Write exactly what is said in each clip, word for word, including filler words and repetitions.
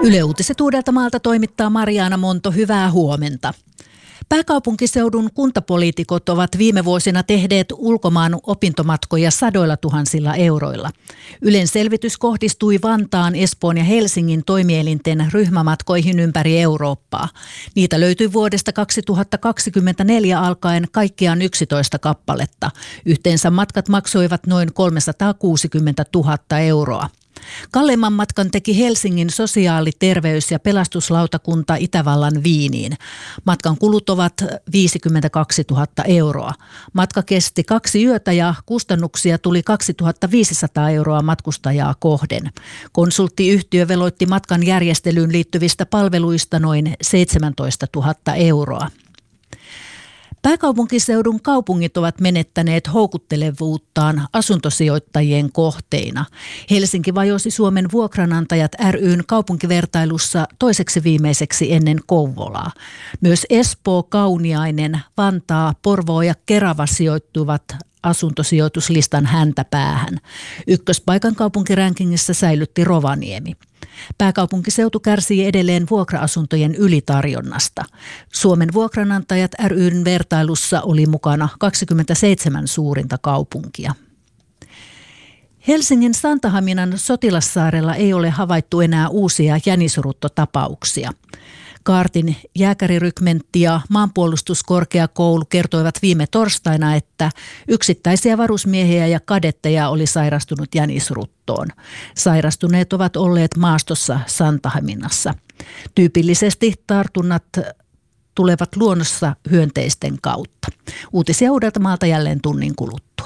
Yle Uutiset Uudeltamaalta toimittaa Mariana Monto, hyvää huomenta. Pääkaupunkiseudun kuntapoliitikot ovat viime vuosina tehneet ulkomaan opintomatkoja sadoilla tuhansilla euroilla. Ylen selvitys kohdistui Vantaan, Espoon ja Helsingin toimielinten ryhmämatkoihin ympäri Eurooppaa. Niitä löytyi vuodesta kaksituhattakaksikymmentäneljä alkaen kaikkiaan yksitoista kappaletta. Yhteensä matkat maksoivat noin kolmesataakuusikymmentätuhatta euroa. Kalleimman matkan teki Helsingin sosiaali-, terveys- ja pelastuslautakunta Itävallan Wieniin. Matkan kulut ovat viisikymmentäkaksituhatta euroa. Matka kesti kaksi yötä ja kustannuksia tuli kaksituhattaviisisataa euroa matkustajaa kohden. Konsulttiyhtiö veloitti matkan järjestelyyn liittyvistä palveluista noin seitsemäntoistatuhatta euroa. Pääkaupunkiseudun kaupungit ovat menettäneet houkuttelevuuttaan asuntosijoittajien kohteina. Helsinki vajosi Suomen vuokranantajat ry:n kaupunkivertailussa toiseksi viimeiseksi ennen Kouvolaa. Myös Espoo, Kauniainen, Vantaa, Porvoo ja Kerava sijoittuvat asuntosijoituslistan häntäpäähän. Ykköspaikan kaupunkirankingissa säilytti Rovaniemi. Pääkaupunkiseutu kärsii edelleen vuokra-asuntojen ylitarjonnasta. Suomen vuokranantajat ry:n vertailussa oli mukana kaksikymmentäseitsemän suurinta kaupunkia. Helsingin Santahaminan Sotilassaarella ei ole havaittu enää uusia jänisruttotapauksia. Kaartin jääkärirykmentti ja maanpuolustuskorkeakoulu kertoivat viime torstaina, että yksittäisiä varusmiehiä ja kadetteja oli sairastunut jänisruttoon. Sairastuneet ovat olleet maastossa Santahaminassa. Tyypillisesti tartunnat tulevat luonnossa hyönteisten kautta. Uutisia Uudeltamaalta jälleen tunnin kuluttua.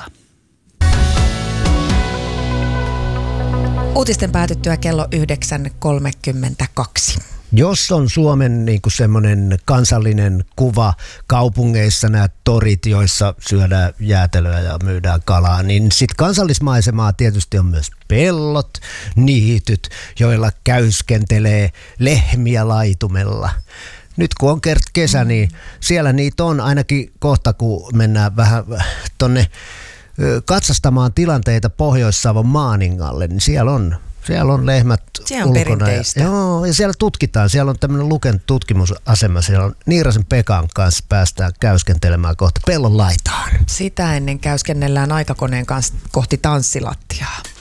Uutisten päätyttyä kello yhdeksän kolmekymmentäkaksi. Jos on Suomen niin kuin semmoinen kansallinen kuva kaupungeissa, nämä torit, joissa syödään jäätelöä ja myydään kalaa, niin sitten kansallismaisemaa tietysti on myös pellot, niityt, joilla käyskentelee lehmiä laitumella. Nyt kun on kert kesä, niin siellä niitä on ainakin kohta, kun mennään vähän tonne katsastamaan tilanteita Pohjois-Savon Maaningalle, niin siellä on Siellä on lehmät siellä on ulkona. perinteistä. Ja, joo, ja siellä tutkitaan. Siellä on tämmöinen Luken tutkimusasema. Siellä on Niirasen Pekan kanssa päästään käyskentelemään kohta pellon laitaan. Sitä ennen käyskennellään aikakoneen kanssa kohti tanssilattiaa.